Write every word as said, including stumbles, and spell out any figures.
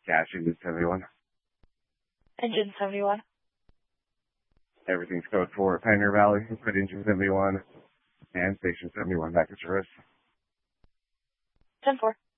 Cash Engine seventy-one. Engine seventy-one. Everything's code four, Pioneer Valley, Fred Engine seventy-one, and Station seventy-one back to service. ten four.